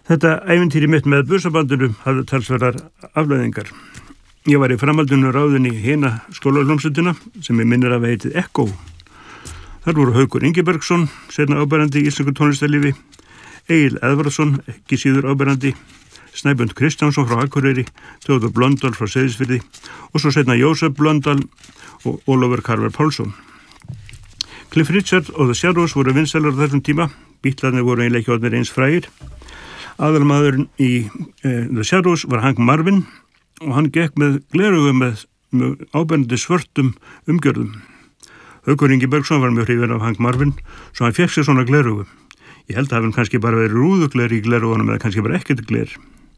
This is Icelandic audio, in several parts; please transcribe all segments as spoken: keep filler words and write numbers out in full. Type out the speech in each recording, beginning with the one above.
Þetta ævintýri mitt með busabandinu hafði talsverðar afleiðingar. Ég var í framhaldinu ráðin í hina skólahljómsveitina sem ég minnir að heitið Echo. Þar voru Haukur Ingibergsson, seinna áberandi í íslensku tónlistarlífi, Egil Eðvarðsson, ekki síður áberandi, Snæbjörn Kristjánsson frá Akureyri, Theodor Blöndal frá Seyðisfirði og svo seinna Jósef Blöndal og Ólafur Karvel Pálsson. Cliff Richard og The Shadows voru vinsælar á þessum tíma, Bítlarnir voru eiginlega ekki orðnir eins frægir. Aðalmaðurinn í eh, The Shadows var Hank Marvin og hann gekk með gleraugu með, með áberandi svörtum umgjörðum. Haukur Ingibergsson var mjög hrifinn af Hank Marvin, svo hann fékk sér svona gleraugu. Ég held að hann kannski bara verið rúðugler í gleraugunum eða kannski bara ekkert gler.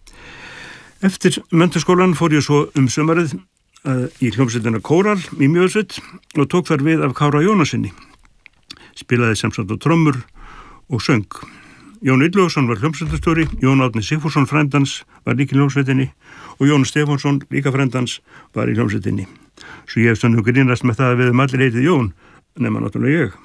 Eftir menntaskólan fór ég svo um sumarið uh, í hljómsveitina Kóral í Mjósveit og tók þar við af Kára Jónasinni. Spilaði semsagt á trommur og söng. Jón Illugason var hljómsveitarstjóri, Jón Árni Sigfússon frændans var líka í hljómsveitinni og Jón Stefánsson líka frændans var í hljómsveitinni. Svo ég hef stundum grínast með það að við um allir heitið Jón, nema náttúrulega ég.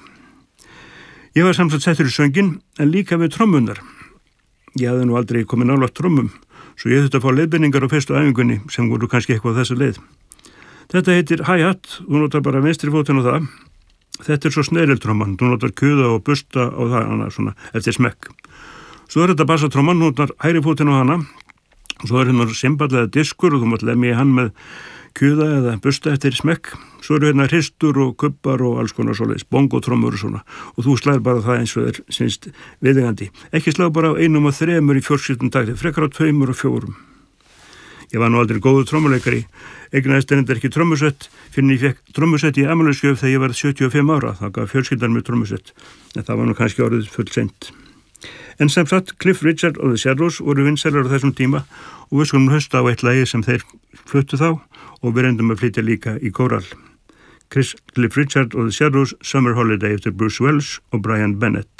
Ég var samsagt settur í söngin en líka við trommunar. Ég hafði nú aldrei komið nálægt trommum, svo ég þurfti að fá leiðbeiningar á fyrstu æfingunni sem voru kannski eitthvað þessa leið. Þetta heitir hi-hat, þú notar bara vinstri fótinn á það. Þetta er svo sneiriltromman, þú notar kuða og busta og það hana svona eftir smekk. Svo er þetta bassatromman, þú notar hægri fótinn á hana og svo er hérna simballega diskur og þú mátt lemja hann með kuða eða busta eftir smekk. Svo eru hérna hristur og kubbar og alls konar svoleiðis, bongotrommur og svona og þú slær bara það eins og er sínst viðeigandi. Ekki slá bara á einum og þremur í fjórskiptum takti, frekar á tveimur og fjórum. Ég var nú aldrei góður trommuleikari, eignaðist en þetta ekki trommusett, fyrir ég fekk trommusett í afmælisgjöf þegar ég var sjötíu og fimm ára, það gaf fjölskyldan mér trommusett, en það var nú kannski orðið full seint. En sem sagt, Cliff Richard og The Shadows voru vinsælar á þessum tíma og við skulum hlusta á eitt lagi sem þeir fluttu þá og við reyndum að flytja líka í Kóral. Chris, Cliff Richard og The Shadows, Summer Holiday eftir Bruce Welch og Brian Bennett.